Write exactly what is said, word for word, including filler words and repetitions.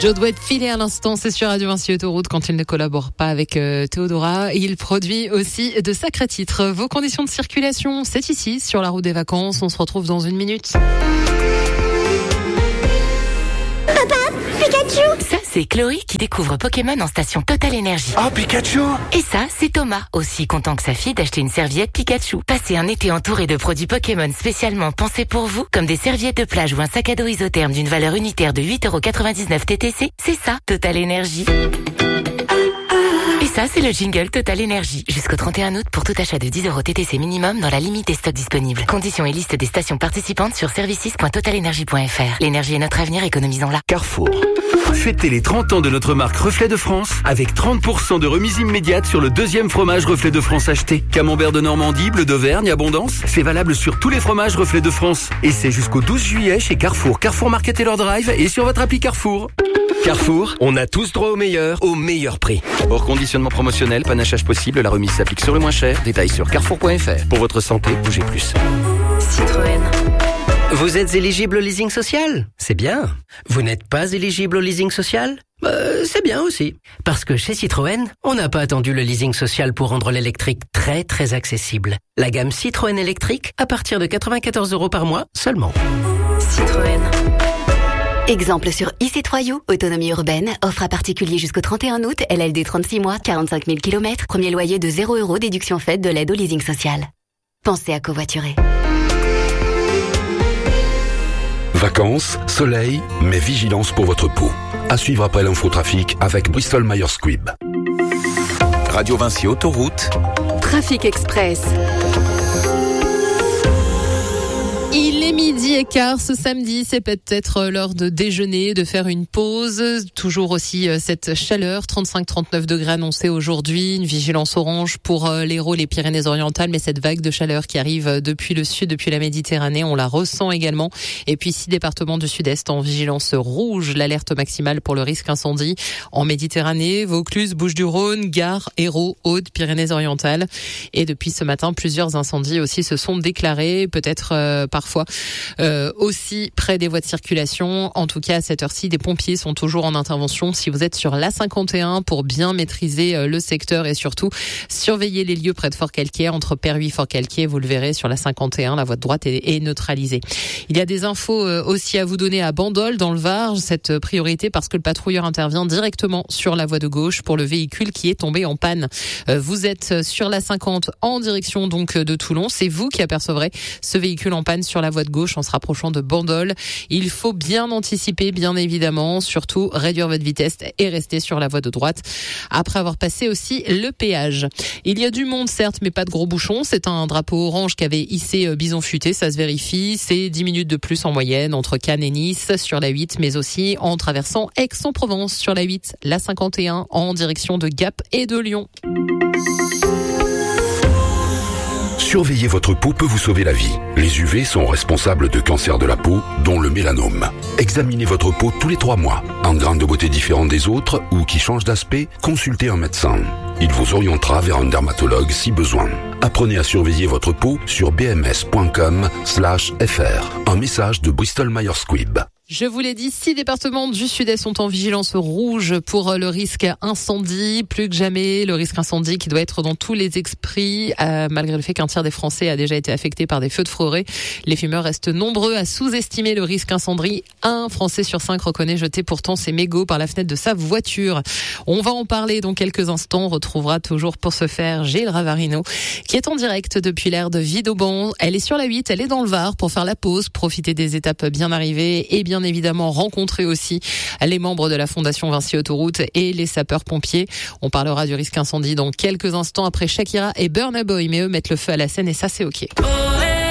Joe doit être filé à l'instant, c'est sur Radio Vinci Autoroute quand il ne collabore pas avec euh, Théodora. Il produit aussi de sacrés titres. Vos conditions de circulation, c'est ici, sur la route des vacances. On se retrouve dans une minute. Papa, Pikachu! Ça, c'est Chloé qui découvre Pokémon en station Total Énergie. Oh, Pikachu! Et ça, c'est Thomas, aussi content que sa fille d'acheter une serviette Pikachu. Passez un été entouré de produits Pokémon spécialement pensés pour vous, comme des serviettes de plage ou un sac à dos isotherme d'une valeur unitaire de huit euros quatre-vingt-dix-neuf T T C. C'est ça, Total Énergie. Et ça, c'est le jingle Total Énergie. Jusqu'au trente et un août, pour tout achat de dix euros T T C minimum dans la limite des stocks disponibles. Conditions et liste des stations participantes sur services point total énergie point f r. L'énergie est notre avenir, économisons-la. Carrefour. Fêtez les trente ans de notre marque Reflet de France avec trente pour cent de remise immédiate sur le deuxième fromage Reflet de France acheté. Camembert de Normandie, bleu d'Auvergne, abondance. C'est valable sur tous les fromages Reflet de France. Et c'est jusqu'au douze juillet chez Carrefour, Carrefour Market et leur drive et sur votre appli Carrefour. Carrefour, on a tous droit au meilleur, au meilleur prix. Hors conditionnement promotionnel, panachage possible, la remise s'applique sur le moins cher. Détails sur carrefour point f r. Pour votre santé, bougez plus. Citroën. Vous êtes éligible au leasing social? C'est bien. Vous n'êtes pas éligible au leasing social? Euh, c'est bien aussi. Parce que chez Citroën, on n'a pas attendu le leasing social pour rendre l'électrique très très accessible. La gamme Citroën électrique à partir de quatre-vingt-quatorze euros par mois seulement. Citroën. Exemple sur e C trois U, autonomie urbaine, offre à particulier jusqu'au trente et un août, L L D trente-six mois, quarante-cinq mille kilomètres, premier loyer de zéro euros, déduction faite de l'aide au leasing social. Pensez à covoiturer. Vacances, soleil, mais vigilance pour votre peau. À suivre après l'infotrafic avec Bristol Myers Squibb. Radio Vinci Autoroute. Trafic Express. Il est midi et quart ce samedi, c'est peut-être l'heure de déjeuner, de faire une pause. Toujours aussi cette chaleur, trente-cinq à trente-neuf degrés annoncés aujourd'hui. Une vigilance orange pour l'Hérault, les Pyrénées-Orientales, mais cette vague de chaleur qui arrive depuis le sud, depuis la Méditerranée, on la ressent également. Et puis six départements du sud-est en vigilance rouge, l'alerte maximale pour le risque incendie en Méditerranée, Vaucluse, Bouches-du-Rhône, Gard, Hérault, Aude, Pyrénées-Orientales. Et depuis ce matin, plusieurs incendies aussi se sont déclarés, peut-être euh, par parfois euh, aussi près des voies de circulation. En tout cas, à cette heure-ci, des pompiers sont toujours en intervention. Si vous êtes sur l'A cinquante et un, pour bien maîtriser euh, le secteur et surtout surveiller les lieux près de Fort-Calquier, entre Perhuis et Fort-Calquier, vous le verrez sur l'A cinquante et un, la voie de droite est, est neutralisée. Il y a des infos euh, aussi à vous donner à Bandol, dans le Var, cette priorité parce que le patrouilleur intervient directement sur la voie de gauche pour le véhicule qui est tombé en panne. Euh, vous êtes sur l'A cinquante en direction donc de Toulon, c'est vous qui apercevrez ce véhicule en panne sur la voie de gauche en se rapprochant de Bandol. Il faut bien anticiper, bien évidemment, surtout réduire votre vitesse et rester sur la voie de droite après avoir passé aussi le péage. Il y a du monde certes, mais pas de gros bouchons. C'est un drapeau orange qu'avait hissé Bison Futé, ça se vérifie. C'est dix minutes de plus en moyenne entre Cannes et Nice sur la huit, mais aussi en traversant Aix-en-Provence sur la huit, la cinquante et un en direction de Gap et de Lyon. Surveiller votre peau peut vous sauver la vie. Les U V sont responsables de cancers de la peau, dont le mélanome. Examinez votre peau tous les trois mois. Un grain de beauté différent des autres ou qui change d'aspect, consultez un médecin. Il vous orientera vers un dermatologue si besoin. Apprenez à surveiller votre peau sur b m s point com slash f r. Un message de Bristol Myers Squibb. Je vous l'ai dit, six départements du Sud-Est sont en vigilance rouge pour le risque incendie. Plus que jamais, le risque incendie qui doit être dans tous les esprits, euh, malgré le fait qu'un tiers des Français a déjà été affecté par des feux de forêt. Les fumeurs restent nombreux à sous-estimer le risque incendie. Un Français sur cinq reconnaît jeter pourtant ses mégots par la fenêtre de sa voiture. On va en parler dans quelques instants. On retrouvera toujours pour ce faire Gilles Ravarino, qui est en direct depuis l'aire de Vidauban. Elle est sur la huit, elle est dans le Var pour faire la pause, profiter des étapes bien arrivées et bien évidemment rencontrer aussi les membres de la Fondation Vinci Autoroute et les sapeurs-pompiers. On parlera du risque incendie dans quelques instants après Shakira et Burna Boy, mais eux mettent le feu à la scène et ça c'est ok.